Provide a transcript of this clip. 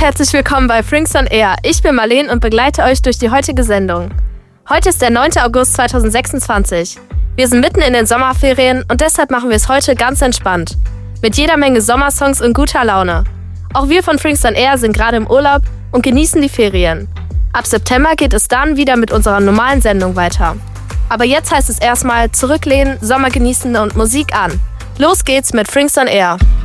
herzlich willkommen bei Frings on Air. Ich bin Marleen und begleite euch durch die heutige Sendung. Heute ist der 9. August 2026. Wir sind mitten in den Sommerferien und deshalb machen wir es heute ganz entspannt. Mit jeder Menge Sommersongs und guter Laune. Auch wir von Frings on Air sind gerade im Urlaub und genießen die Ferien. Ab September geht es dann wieder mit unserer normalen Sendung weiter. Aber jetzt heißt es erstmal zurücklehnen, Sommer genießen und Musik an. Los geht's mit Frings on Air.